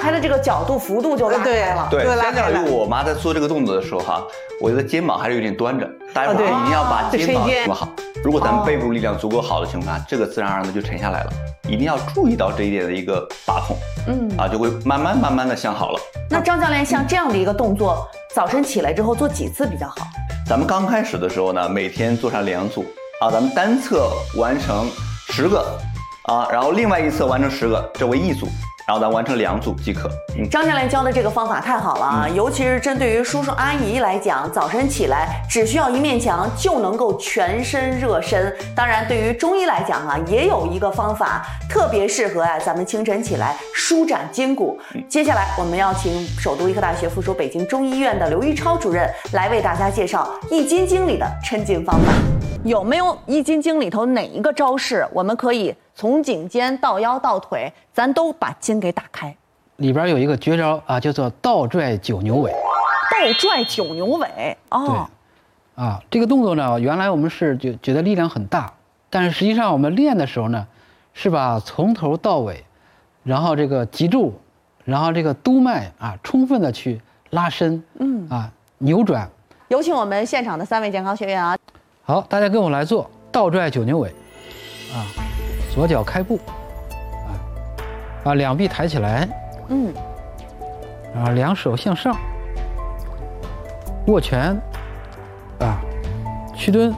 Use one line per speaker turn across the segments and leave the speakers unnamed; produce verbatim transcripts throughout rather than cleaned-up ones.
开的这个角度幅度就拉开了。
对，相较于我妈在做这个动作的时候哈，我的肩膀还是有点端着，待会儿一定要把肩膀做好。如果咱们背部力量足够好的情况下，这个自然而然的就沉下来了。一定要注意到这一点的一个把控，嗯啊，就会慢慢慢慢的向好了。
那张教练，像这样的一个动作，早晨起来之后做几次比较好？
咱们刚开始的时候呢，每天做上两组啊，咱们单侧完成十个啊，然后另外一侧完成十个，这为一组。然后咱完成两组即可。
嗯，张教练教的这个方法太好了啊！嗯、尤其是针对于叔叔阿姨来讲，早晨起来只需要一面墙就能够全身热身。当然，对于中医来讲啊，也有一个方法特别适合啊，咱们清晨起来舒展筋骨。嗯、接下来我们要请首都医科大学附属北京中医院的刘玉超主任来为大家介绍《易筋经》里的抻筋方法。有没有《易筋经》里头哪一个招式我们可以从颈肩到腰到腿，咱都把筋给打开？
里边有一个绝招啊，叫做倒拽九牛尾。
倒拽九牛尾哦，
对，啊，这个动作呢，原来我们是觉觉得力量很大，但是实际上我们练的时候呢，是把从头到尾，然后这个脊柱，然后这个督脉啊，充分的去拉伸，嗯啊，扭转。
有请我们现场的三位健康学员啊。
好，大家跟我来做倒拽九牛尾，啊，左脚开步，啊，把两臂抬起来，嗯，然后两手向上，握拳，啊，屈蹲，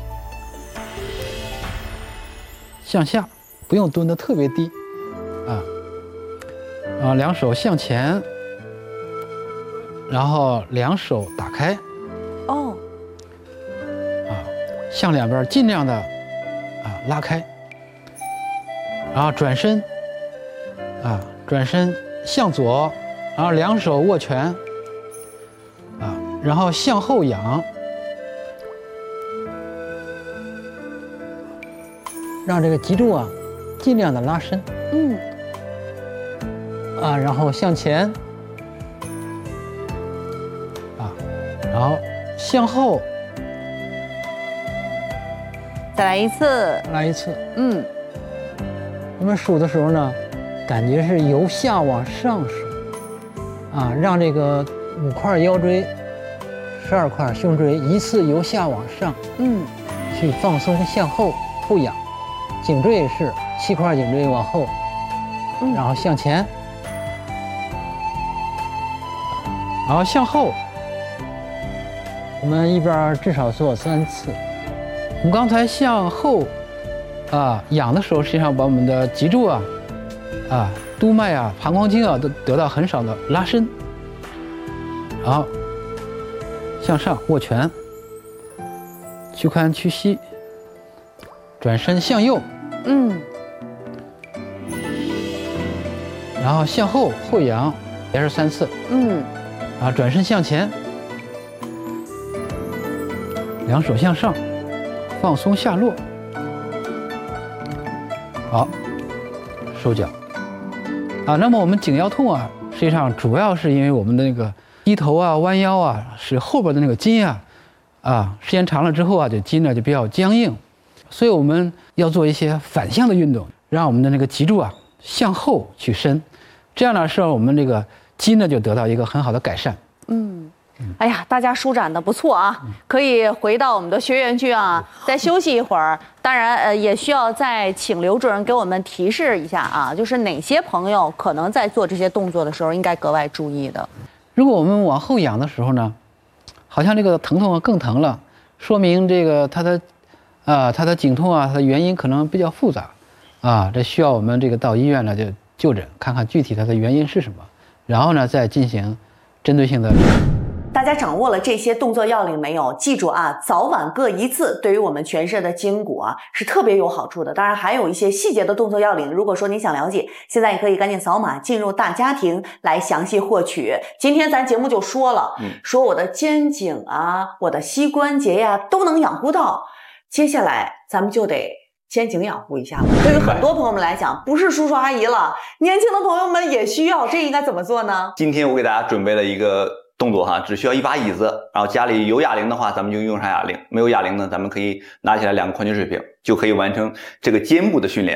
向下，不用蹲得特别低，啊，啊，两手向前，然后两手打开，哦。向两边尽量的啊拉开，然后转身啊转身向左，然后两手握拳啊，然后向后仰，让这个脊柱啊尽量的拉伸，嗯，啊，然后向前啊，然后向后。
再来一次，
来一次，嗯。我们数的时候呢，感觉是由下往上数，啊，让这个五块腰椎、十二块胸椎一次由下往上，嗯，去放松向后后仰，颈椎也是七块颈椎往后，嗯，然后向前，然后向后。我们一边至少做三次。我们刚才向后啊仰的时候，实际上把我们的脊柱啊、啊督脉啊、膀胱经啊都得到很少的拉伸。然后向上握拳，屈髋屈膝，转身向右，嗯，然后向后后仰，也是三次，嗯，然后转身向前，两手向上。放松下落，好，收脚。啊，那么我们颈腰痛啊，实际上主要是因为我们的那个低头啊、弯腰啊，使后边的那个筋啊，啊，时间长了之后啊，这筋呢就比较僵硬，所以我们要做一些反向的运动，让我们的那个脊柱啊向后去伸，这样呢，使我们这个筋呢就得到一个很好的改善。嗯。
哎呀，大家舒展的不错啊，可以回到我们的学员区啊，再休息一会儿。当然，呃，也需要再请刘主任给我们提示一下啊，就是哪些朋友可能在做这些动作的时候应该格外注意的。
如果我们往后仰的时候呢，好像这个疼痛更疼了，说明这个他的，啊、呃，他的颈痛啊，它的原因可能比较复杂，啊，这需要我们这个到医院呢就就诊，看看具体它的原因是什么，然后呢再进行针对性的。
大家掌握了这些动作要领没有？记住啊，早晚各一次，对于我们全身的筋骨啊是特别有好处的。当然还有一些细节的动作要领，如果说你想了解，现在也可以赶紧扫码进入大家庭来详细获取。今天咱节目就说了，嗯、说我的肩颈啊，我的膝关节呀、啊、都能养护到。接下来咱们就得肩颈养护一下了。对于很多朋友们来讲，不是叔叔阿姨了，年轻的朋友们也需要，这应该怎么做呢？
今天我给大家准备了一个动作哈，只需要一把椅子，然后家里有哑铃的话，咱们就用上哑铃；没有哑铃呢，咱们可以拿起来两个矿泉水瓶，就可以完成这个肩部的训练。